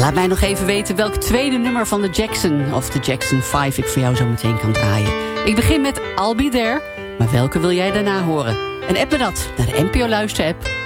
Laat mij nog even weten welk tweede nummer van de Jackson of de Jackson 5 ik voor jou zo meteen kan draaien. Ik begin met I'll Be There, maar welke wil jij daarna horen? En app me dat naar de NPO Luister-app